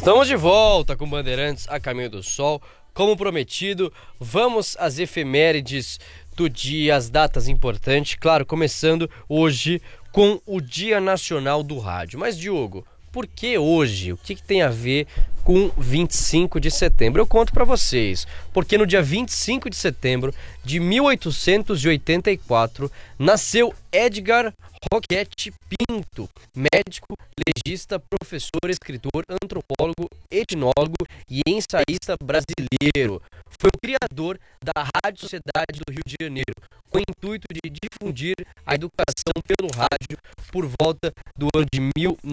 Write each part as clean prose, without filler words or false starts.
Estamos de volta com Bandeirantes a Caminho do Sol. Como prometido, vamos às efemérides do dia, as datas importantes. Claro, começando hoje com o Dia Nacional do Rádio. Mas, Diogo, por que hoje? O que tem a ver com 25 de setembro? Eu conto para vocês. Porque no dia 25 de setembro de 1884, nasceu Edgar Roquette Pinto, médico, legista, professor, escritor, antropólogo, etnólogo e ensaísta brasileiro. Foi o criador da Rádio Sociedade do Rio de Janeiro, com o intuito de difundir a educação pelo rádio por volta do ano de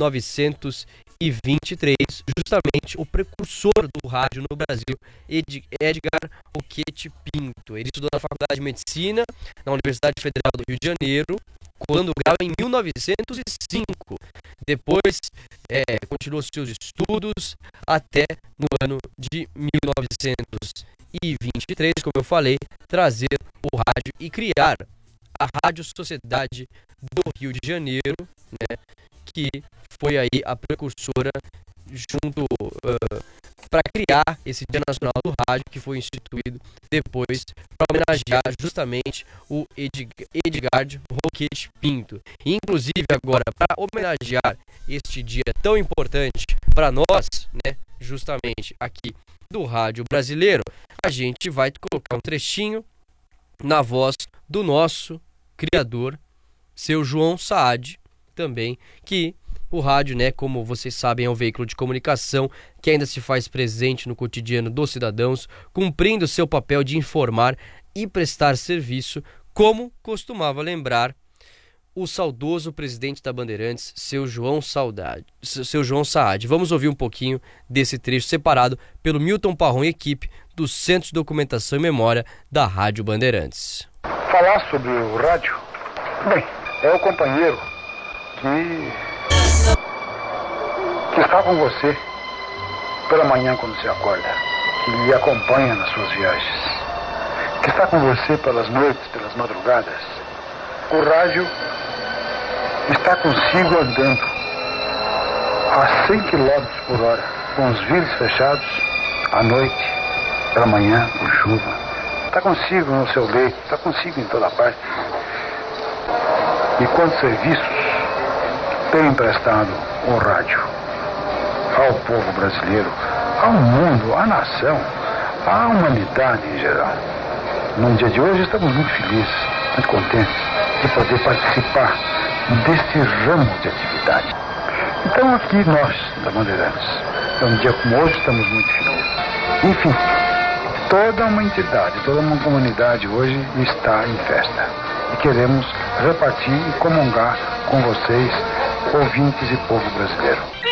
1923, justamente o precursor do rádio no Brasil, Edgar Roquette Pinto. Ele estudou na Faculdade de Medicina, na Universidade Federal do Rio de Janeiro, colando grau em 1905. Depois continuou seus estudos até no ano de 1923, como eu falei, trazer o rádio e criar a Rádio Sociedade do Rio de Janeiro, né, que foi aí a precursora junto para criar esse Dia Nacional do Rádio, que foi instituído depois para homenagear justamente o Edgar Roquette Pinto. E, inclusive, agora, para homenagear este dia tão importante para nós, né, justamente aqui do rádio brasileiro, a gente vai colocar um trechinho na voz do nosso criador, seu João Saad, também, que o rádio, né, como vocês sabem, é um veículo de comunicação que ainda se faz presente no cotidiano dos cidadãos, cumprindo seu papel de informar e prestar serviço, como costumava lembrar o saudoso presidente da Bandeirantes, seu João Saad. Vamos ouvir um pouquinho desse trecho separado pelo Milton Parron e equipe do Centro de Documentação e Memória da Rádio Bandeirantes. Falar sobre o rádio, bem, é o companheiro que está com você pela manhã quando você acorda, que lhe acompanha nas suas viagens, que está com você pelas noites, pelas madrugadas. O rádio está consigo andando a 100 km por hora, com os vidros fechados, à noite, pela manhã, com chuva. Está consigo no seu leito, está consigo em toda parte. E quantos serviços tem emprestado o rádio ao povo brasileiro, ao mundo, à nação, à humanidade em geral. No dia de hoje estamos muito felizes, muito contentes de poder participar desse ramo de atividade. Então aqui nós, da Bandeirantes, um dia como hoje, estamos muito felizes. Enfim, toda uma entidade, toda uma comunidade hoje está em festa. E queremos repartir e comungar com vocês, ouvintes e povo brasileiro.